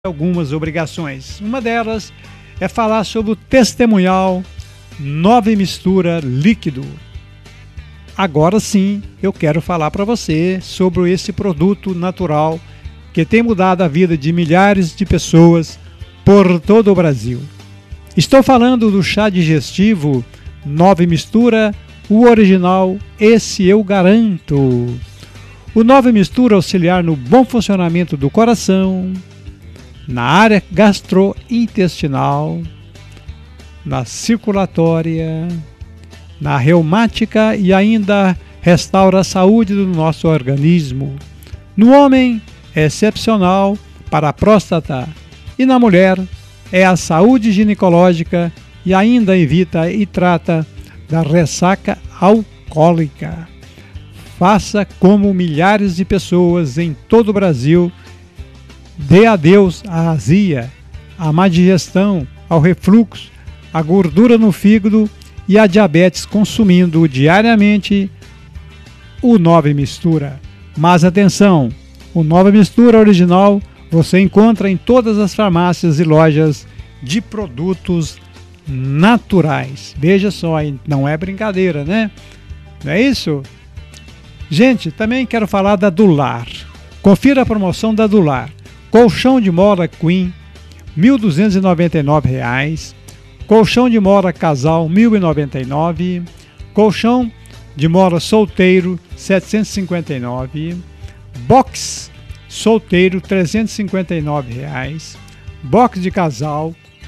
algumas obrigações. Uma delas é falar sobre o testemunhal Nove Mistura Líquido. Agora sim, eu quero falar para você sobre esse produto natural que tem mudado a vida de milhares de pessoas por todo o Brasil. Estou falando do chá digestivo Nove Mistura, o original, esse eu garanto. O Nove Mistura auxiliar no bom funcionamento do coração, na área gastrointestinal, na circulatória, na reumática e ainda restaura a saúde do nosso organismo. No homem é excepcional para a próstata e na mulher é a saúde ginecológica e ainda evita e trata da ressaca alcoólica. Faça como milhares de pessoas em todo o Brasil. Dê adeus à azia, à má digestão, ao refluxo, à gordura no fígado e à diabetes, consumindo diariamente o Nove Mistura. Mas atenção, o Nove Mistura original você encontra em todas as farmácias e lojas de produtos naturais. Veja só, não é brincadeira, né? Não é isso? Gente, também quero falar da Dular. Confira a promoção da Dular. Colchão de mola Queen, R$ 1.299. Colchão de mola casal, R$ 1.099. Colchão de mola solteiro, R$ 759. Box solteiro, R$ 359. Box de casal, R$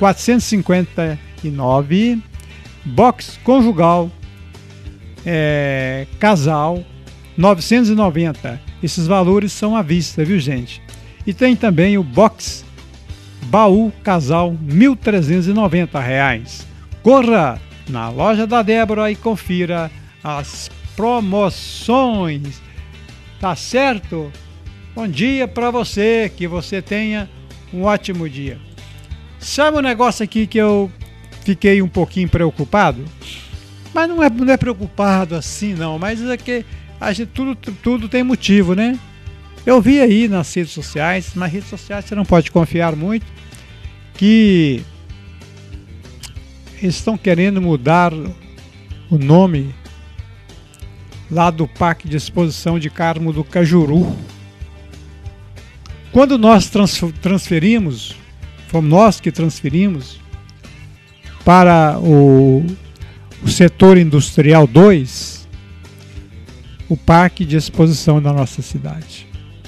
459. Box conjugal, casal, R$ 990. Esses valores são à vista, viu, gente? E tem também o box baú casal, R$ 1.390. Corra na loja da Débora e confira as promoções. Tá certo? Bom dia para você, que você tenha um ótimo dia. Sabe um negócio aqui que eu fiquei um pouquinho preocupado? Mas não é preocupado assim não, mas é que a gente, tudo tem motivo, né? Eu vi aí nas redes sociais você não pode confiar muito, que eles estão querendo mudar o nome lá do Parque de Exposição de Carmo do Cajuru. Quando nós transferimos, fomos nós que transferimos para o setor industrial 2, o Parque de Exposição da nossa cidade.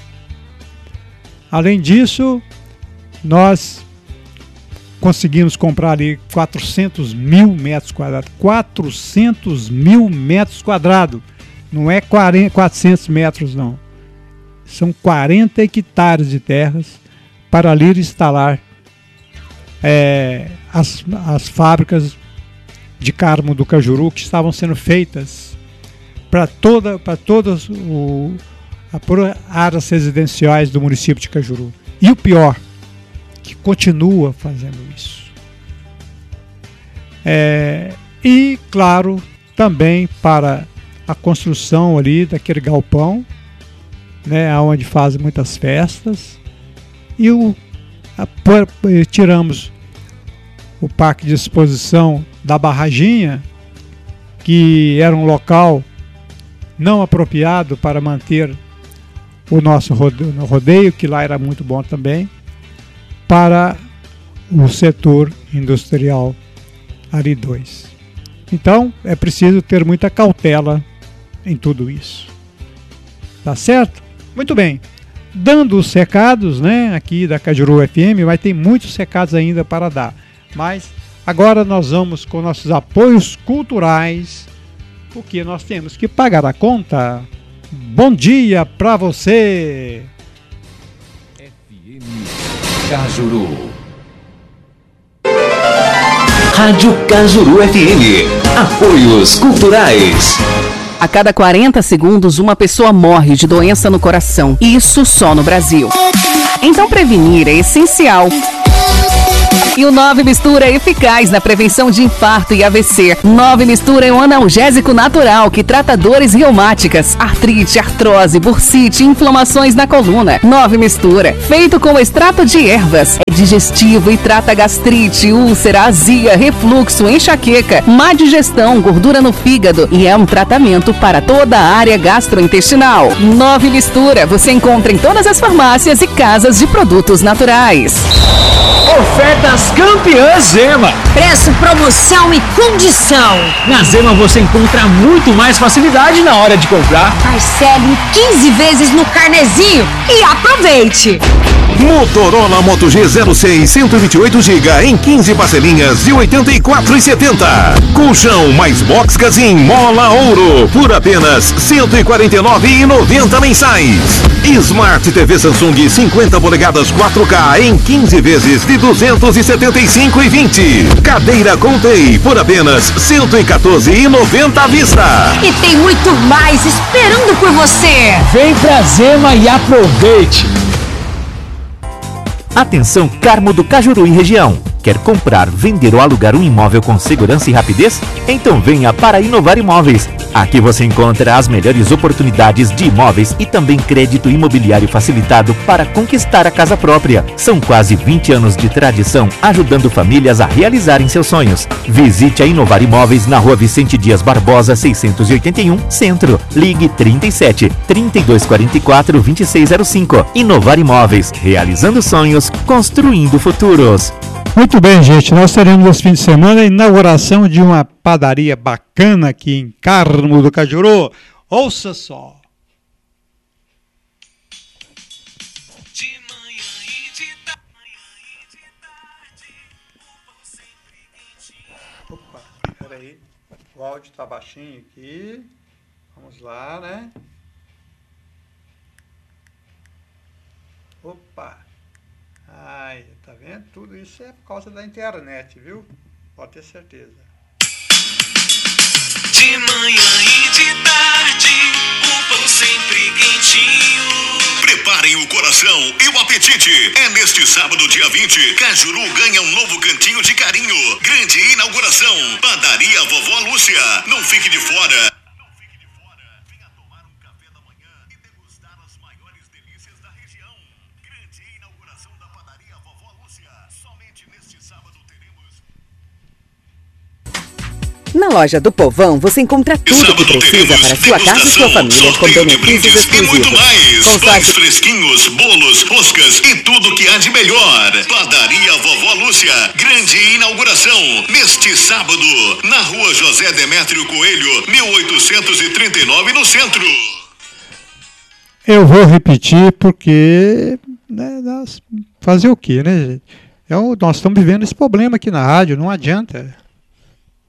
Além disso, nós conseguimos comprar ali 400 mil metros quadrados. 400 mil metros quadrados. Não é 400 metros, não. São 40 hectares de terras para ali instalar as fábricas de Carmo do Cajuru que estavam sendo feitas para todas áreas residenciais do município de Cajuru. E o pior, que continua fazendo isso. E, claro, também para a construção ali daquele galpão, né, onde fazem muitas festas. E tiramos o parque de exposição da Barraginha, que era um local não apropriado para manter o nosso rodeio, que lá era muito bom também, para o setor industrial ARI 2. Então, é preciso ter muita cautela em tudo isso. Tá certo? Muito bem. Dando os recados, né, aqui da Cajuru FM, vai ter muitos recados ainda para dar. Mas agora nós vamos com nossos apoios culturais, porque nós temos que pagar a conta. Bom dia para você. FM Cajuru. Rádio Cajuru FM. Apoios culturais. A cada 40 segundos, uma pessoa morre de doença no coração. Isso só no Brasil. Então prevenir é essencial. E o 9 Mistura é eficaz na prevenção de infarto e AVC. 9 Mistura é um analgésico natural que trata dores reumáticas, artrite, artrose, bursite, inflamações na coluna. 9 Mistura, feito com extrato de ervas. É digestivo e trata gastrite, úlcera, azia, refluxo, enxaqueca, má digestão, gordura no fígado e é um tratamento para toda a área gastrointestinal. 9 Mistura, você encontra em todas as farmácias e casas de produtos naturais. Ofertas campeãs Zema. Preço, promoção e condição. Na Zema você encontra muito mais facilidade na hora de comprar. Parcele em 15 vezes no carnezinho e aproveite. Motorola Moto G06 128GB em 15 parcelinhas de R$ 84,70. Colchão mais box Casim Mola Ouro por apenas R$ 149,90 mensais. Smart TV Samsung 50 polegadas 4K em 15 vezes de R$ 275,20. Cadeira Contei por apenas R$ 114,90 à vista. E tem muito mais esperando por você. Vem pra Zema e aproveite. Atenção, Carmo do Cajuru e região. Quer comprar, vender ou alugar um imóvel com segurança e rapidez? Então venha para Inovar Imóveis. Aqui você encontra as melhores oportunidades de imóveis e também crédito imobiliário facilitado para conquistar a casa própria. São quase 20 anos de tradição ajudando famílias a realizarem seus sonhos. Visite a Inovar Imóveis na Rua Vicente Dias Barbosa, 681, Centro. Ligue 37 3244 2605. Inovar Imóveis, realizando sonhos, construindo futuros. Muito bem, gente, nós teremos esse fim de semana a inauguração de uma padaria bacana aqui em Carmo do Cajuru. Ouça só. De manhã e de tarde, sempre quentinho. Opa, peraí, o áudio tá baixinho aqui. Vamos lá, né? Opa. Ai, tá vendo? Tudo isso é por causa da internet, viu? Pode ter certeza. De manhã e de tarde, o pão sempre quentinho. Preparem o coração e o apetite. É neste sábado, dia 20, Cajuru ganha um novo cantinho de carinho. Grande inauguração. Padaria Vovó Lúcia. Não fique de fora. Na loja do Povão você encontra tudo o que precisa para sua casa e sua família com benefícios exclusivos. E muito mais. Pães fresquinhos, bolos, roscas e tudo que há de melhor. Padaria Vovó Lúcia. Grande inauguração neste sábado na Rua José Demétrio Coelho, 1839 no centro. Eu vou repetir porque fazer o quê, né, gente? Nós estamos vivendo esse problema aqui na rádio, não adianta.